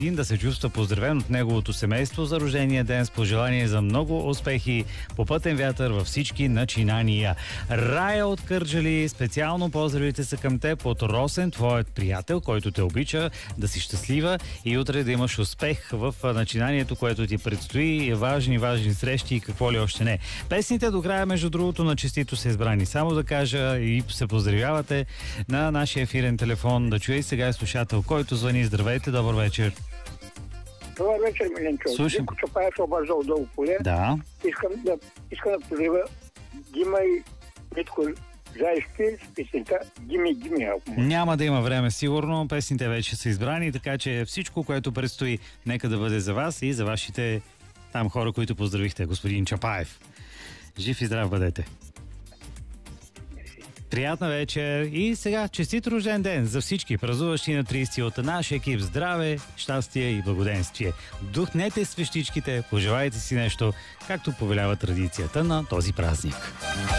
да се чувства поздравен от неговото семейство за рождения ден с пожелание за много успехи по пътен вятър във всички начинания. Рая от Кърджали, специално поздравите са към теб от Росен, твоят приятел, който те обича, да си щастлива и утре да имаш успех в начинанието, което ти предстои, важни срещи и какво ли още не. Песните до края, между другото, на честито са избрани. Само да кажа и се поздравявате на нашия ефирен телефон. Да чуя и сега е слушател, който звъни. Здравейте, добър вечер. Добър вечер, Миленчо. Слушам. Димко Чапаев обажда от Долу поле. Да. Искам да поздравя Дима и Митко Заешки с песента Дими, ако може. Няма да има време, сигурно. Песните вече са избрани, така че всичко, което предстои, нека да бъде за вас и за вашите там хора, които поздравихте, господин Чапаев. Жив и здрав бъдете. Приятна вечер и сега честит рожден ден за всички празнуващи на 30 от нашия екип. Здраве, щастие и благоденствие. Духнете свещичките, пожелайте си нещо, както повелява традицията на този празник.